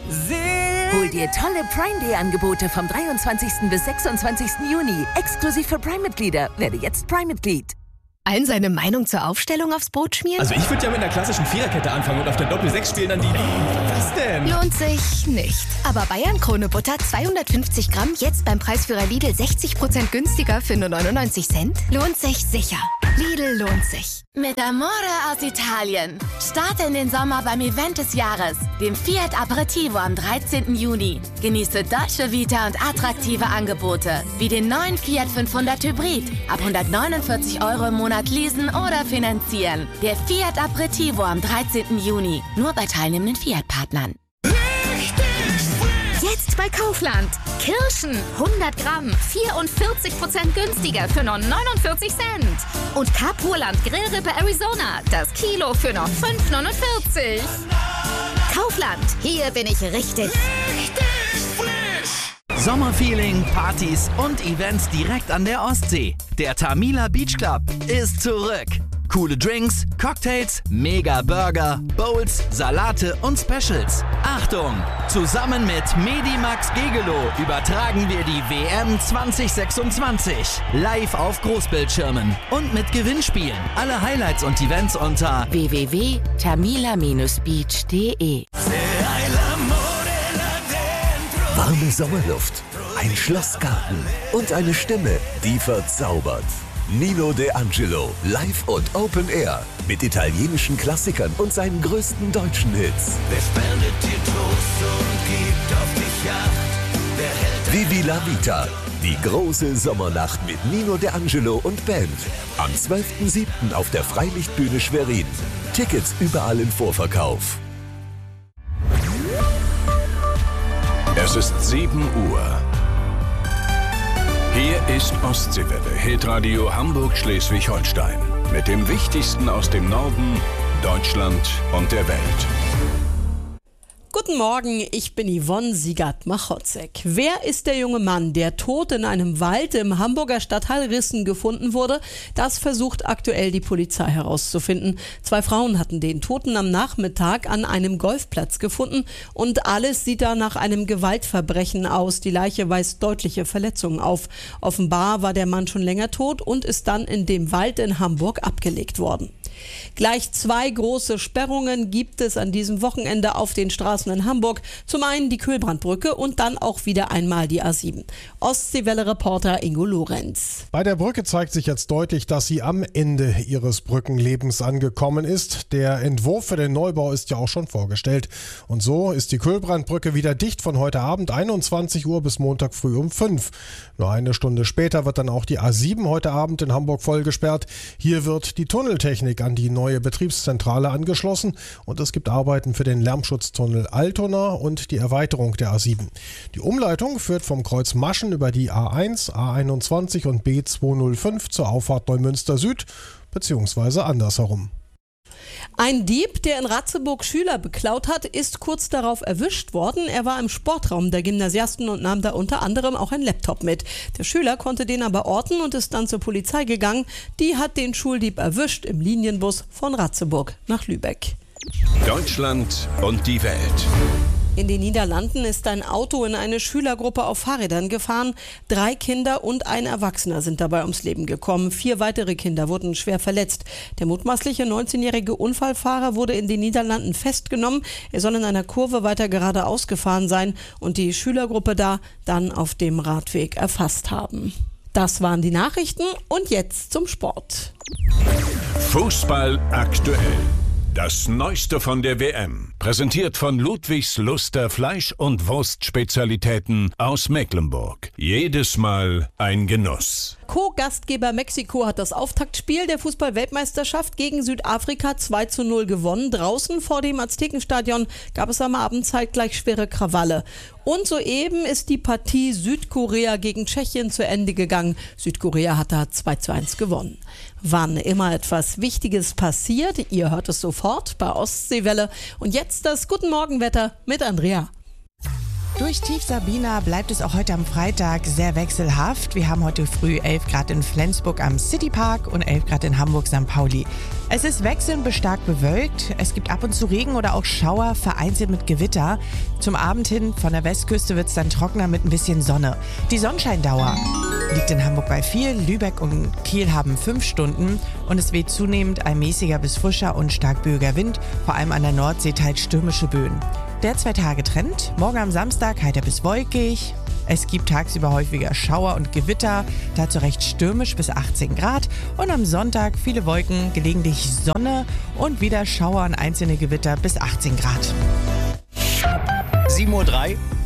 Hol dir tolle Prime Day Angebote vom 23. bis 26. Juni. Exklusiv für Prime-Mitglieder. Werde jetzt Prime-Mitglied. Allen seine Meinung zur Aufstellung aufs Brot schmieren? Also ich würde ja mit einer klassischen Viererkette anfangen und auf der Doppel-6 spielen dann die... Was denn? Lohnt sich nicht. Aber Bayern Krone Butter 250 Gramm jetzt beim Preisführer Lidl 60% günstiger für nur 99 Cent? Lohnt sich sicher. Lidl lohnt sich. Mit Amore aus Italien. Starte in den Sommer beim Event des Jahres, dem Fiat Aperitivo am 13. Juni. Genieße Dolce Vita und attraktive Angebote, wie den neuen Fiat 500 Hybrid. Ab 149 € im Monat leasen oder finanzieren. Der Fiat Aperitivo am 13. Juni. Nur bei teilnehmenden Fiat-Partnern. Jetzt bei Kaufland. Kirschen 100 Gramm 44% günstiger für nur 49 Cent. Und Kapurland Grillrippe Arizona. Das Kilo für nur 5,49. Kaufland. Hier bin ich richtig. Sommerfeeling, Partys und Events direkt an der Ostsee. Der Tamila Beach Club ist zurück. Coole Drinks, Cocktails, Mega Burger, Bowls, Salate und Specials. Achtung! Zusammen mit Medimax Gegelo übertragen wir die WM 2026 live auf Großbildschirmen und mit Gewinnspielen. Alle Highlights und Events unter www.tamila-beach.de. Warme Sommerluft, ein Schlossgarten und eine Stimme, die verzaubert. Nino De Angelo, live und Open Air, mit italienischen Klassikern und seinen größten deutschen Hits. Wer spendet dir Trost und gibt auf dich Acht? Vivi la Vita, die große Sommernacht mit Nino De Angelo und Band. Am 12.07. auf der Freilichtbühne Schwerin. Tickets überall im Vorverkauf. Es ist 7 Uhr. Hier ist Ostseewelle, Hitradio Hamburg-Schleswig-Holstein. Mit dem Wichtigsten aus dem Norden, Deutschland und der Welt. Guten Morgen, ich bin Yvonne Siegert-Machotzek. Wer ist der junge Mann, der tot in einem Wald im Hamburger Stadtteil Rissen gefunden wurde? Das versucht aktuell die Polizei herauszufinden. 2 Frauen hatten den Toten am Nachmittag an einem Golfplatz gefunden und alles sieht da nach einem Gewaltverbrechen aus. Die Leiche weist deutliche Verletzungen auf. Offenbar war der Mann schon länger tot und ist dann in dem Wald in Hamburg abgelegt worden. Gleich 2 große Sperrungen gibt es an diesem Wochenende auf den Straßen in Hamburg. Zum einen die Kühlbrandbrücke und dann auch wieder einmal die A7. Ostseewelle-Reporter Ingo Lorenz. Bei der Brücke zeigt sich jetzt deutlich, dass sie am Ende ihres Brückenlebens angekommen ist. Der Entwurf für den Neubau ist ja auch schon vorgestellt. Und so ist die Kühlbrandbrücke wieder dicht von heute Abend 21 Uhr bis Montag früh um 5. Nur eine Stunde später wird dann auch die A7 heute Abend in Hamburg voll gesperrt. Hier wird die Tunneltechnik an die neue Betriebszentrale angeschlossen und es gibt Arbeiten für den Lärmschutztunnel Altona und die Erweiterung der A7. Die Umleitung führt vom Kreuz Maschen über die A1, A21 und B205 zur Auffahrt Neumünster Süd bzw. andersherum. Ein Dieb, der in Ratzeburg Schüler beklaut hat, ist kurz darauf erwischt worden. Er war im Sportraum der Gymnasiasten und nahm da unter anderem auch ein Laptop mit. Der Schüler konnte den aber orten und ist dann zur Polizei gegangen. Die hat den Schuldieb erwischt im Linienbus von Ratzeburg nach Lübeck. Deutschland und die Welt. In den Niederlanden ist ein Auto in eine Schülergruppe auf Fahrrädern gefahren. 3 Kinder und ein Erwachsener sind dabei ums Leben gekommen. 4 weitere Kinder wurden schwer verletzt. Der mutmaßliche 19-jährige Unfallfahrer wurde in den Niederlanden festgenommen. Er soll in einer Kurve weiter geradeaus gefahren sein und die Schülergruppe da dann auf dem Radweg erfasst haben. Das waren die Nachrichten und jetzt zum Sport. Fußball aktuell. Das Neueste von der WM, präsentiert von Ludwigs Luster Fleisch- und Wurstspezialitäten aus Mecklenburg. Jedes Mal ein Genuss. Co-Gastgeber Mexiko hat das Auftaktspiel der Fußball-Weltmeisterschaft gegen Südafrika 2:0 gewonnen. Draußen vor dem Aztekenstadion gab es am Abend zeitgleich schwere Krawalle. Und soeben ist die Partie Südkorea gegen Tschechien zu Ende gegangen. Südkorea hat da 2:1 gewonnen. Wann immer etwas Wichtiges passiert, ihr hört es sofort bei Ostseewelle. Und jetzt das Guten Morgen Wetter mit Andrea. Durch Tief Sabina bleibt es auch heute am Freitag sehr wechselhaft. Wir haben heute früh 11 Grad in Flensburg am Citypark und 11 Grad in Hamburg St. Pauli. Es ist wechselnd bis stark bewölkt. Es gibt ab und zu Regen oder auch Schauer, vereinzelt mit Gewitter. Zum Abend hin von der Westküste wird es dann trockener mit ein bisschen Sonne. Die Sonnenscheindauer liegt in Hamburg bei 4, Lübeck und Kiel haben 5 Stunden und es weht zunehmend ein mäßiger bis frischer und stark böiger Wind, vor allem an der Nordsee teils stürmische Böen. Der 2-Tage-Trend, morgen am Samstag heiter bis wolkig. Es gibt tagsüber häufiger Schauer und Gewitter, dazu recht stürmisch bis 18 Grad. Und am Sonntag viele Wolken, gelegentlich Sonne und wieder Schauer und einzelne Gewitter bis 18 Grad. 7:03 Uhr.